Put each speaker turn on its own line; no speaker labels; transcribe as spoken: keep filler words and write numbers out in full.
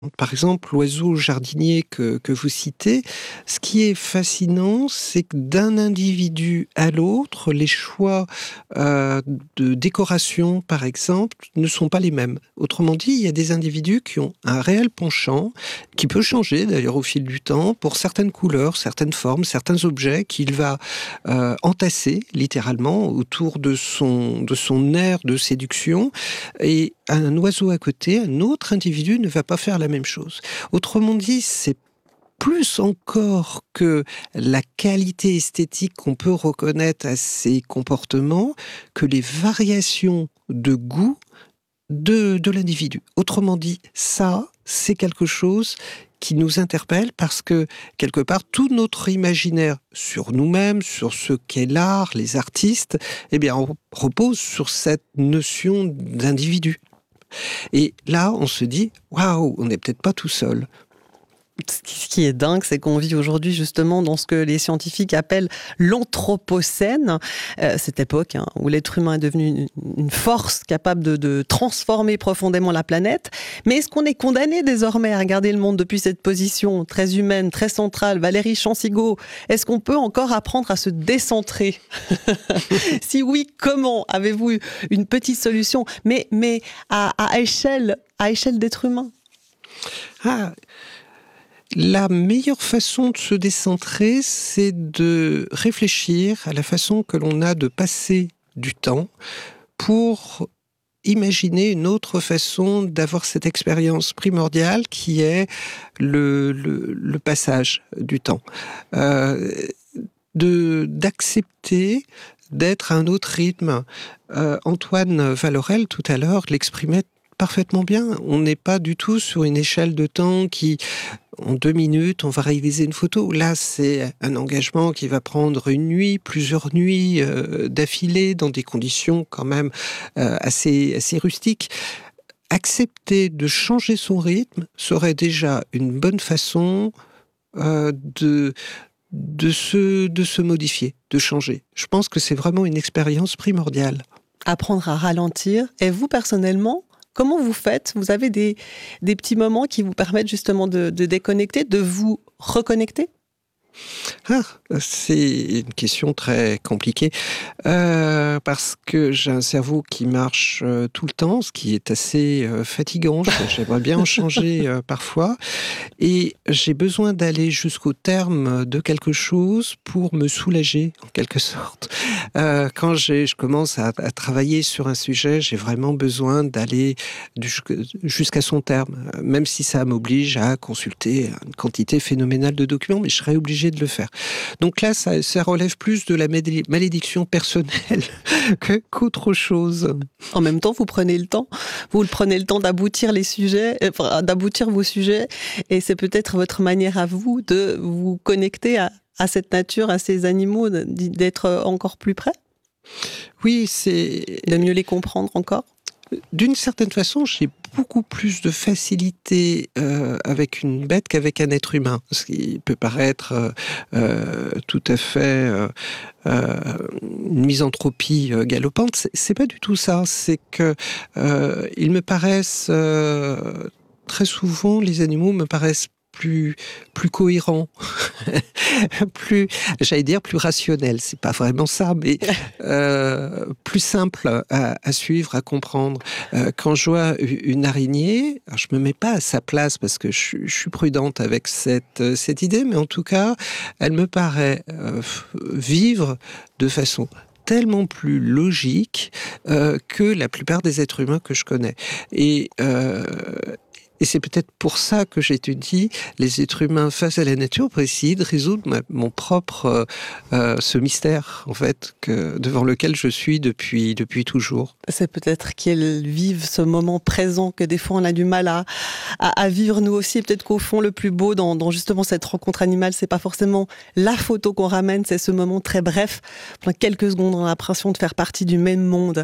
Par exemple, l'oiseau jardinier que, que vous citez, ce qui est fascinant, c'est que d'un individu à l'autre, les choix euh, de décoration, par exemple, ne sont pas les mêmes. Autrement dit, il y a des individus qui ont un réel penchant, qui peut changer d'ailleurs au fil du temps, pour certaines couleurs, certaines formes, certains objets qu'il va euh, entasser littéralement autour de son, de son aire de séduction. Et un oiseau à côté, un autre individu ne va pas faire la même chose. Autrement dit, c'est plus encore que la qualité esthétique qu'on peut reconnaître à ces comportements, que les variations de goût de, de l'individu. Autrement dit, ça, c'est quelque chose qui nous interpelle parce que, quelque part, tout notre imaginaire sur nous-mêmes, sur ce qu'est l'art, les artistes, eh bien, on repose sur cette notion d'individu. Et là, on se dit, waouh, on n'est peut-être pas tout seul.
Ce qui est dingue, c'est qu'on vit aujourd'hui justement dans ce que les scientifiques appellent l'anthropocène, euh, cette époque hein, où l'être humain est devenu une, une force capable de, de transformer profondément la planète. Mais est-ce qu'on est condamné désormais à regarder le monde depuis cette position très humaine, très centrale? Valérie Chansigo, est-ce qu'on peut encore apprendre à se décentrer? Si oui, comment? Avez-vous une petite solution? Mais, mais à, à échelle, à échelle d'être humain.
Ah, la meilleure façon de se décentrer, c'est de réfléchir à la façon que l'on a de passer du temps pour imaginer une autre façon d'avoir cette expérience primordiale qui est le, le, le passage du temps. Euh, de, d'accepter d'être à un autre rythme. Euh, Antoine Valorel, tout à l'heure, l'exprimait parfaitement bien. On n'est pas du tout sur une échelle de temps qui, en deux minutes, on va réaliser une photo. Là, c'est un engagement qui va prendre une nuit, plusieurs nuits euh, d'affilée, dans des conditions quand même euh, assez, assez rustiques. Accepter de changer son rythme serait déjà une bonne façon euh, de, de, se, de se modifier, de changer. Je pense que c'est vraiment une expérience primordiale.
Apprendre à ralentir. Et vous, personnellement, comment vous faites? Vous avez des, des petits moments qui vous permettent justement de, de déconnecter, de vous reconnecter?
Ah, c'est une question très compliquée euh, parce que j'ai un cerveau qui marche euh, tout le temps, ce qui est assez euh, fatigant. J'aimerais bien en changer euh, parfois. Et j'ai besoin d'aller jusqu'au terme de quelque chose pour me soulager, en quelque sorte. Euh, quand j'ai, je commence à, à travailler sur un sujet, j'ai vraiment besoin d'aller jusqu'à son terme, même si ça m'oblige à consulter une quantité phénoménale de documents, mais je serais obligé de le faire. Donc là, ça, ça relève plus de la malédiction personnelle que, qu'autre chose.
En même temps, vous prenez le temps, vous prenez le temps d'aboutir les sujets, enfin, d'aboutir vos sujets, et c'est peut-être votre manière à vous de vous connecter à, à cette nature, à ces animaux, d'être encore plus près.
Oui, c'est...
De mieux les comprendre encore.
D'une certaine façon, j'ai beaucoup plus de facilité euh, avec une bête qu'avec un être humain, ce qui peut paraître euh, euh, tout à fait euh, euh, une misanthropie euh, galopante. C'est, c'est pas du tout ça. C'est que euh, ils me paraissent euh, très souvent, les animaux me paraissent plus plus cohérent, plus, j'allais dire plus rationnel, c'est pas vraiment ça, mais euh, plus simple à, à suivre, à comprendre. Euh, quand je vois une araignée, alors je me mets pas à sa place parce que je, je suis prudente avec cette cette idée, mais en tout cas, elle me paraît euh, vivre de façon tellement plus logique euh, que la plupart des êtres humains que je connais. Et euh, Et c'est peut-être pour ça que j'étudie les êtres humains face à la nature, pour essayer de résoudre ma, mon propre, euh, ce mystère, en fait, que, devant lequel je suis depuis, depuis toujours.
C'est peut-être qu'elles vivent ce moment présent que des fois on a du mal à, à, à vivre nous aussi. Et peut-être qu'au fond, le plus beau dans, dans justement cette rencontre animale, c'est pas forcément la photo qu'on ramène, c'est ce moment très bref, pendant quelques secondes, on a l'impression de faire partie du même monde.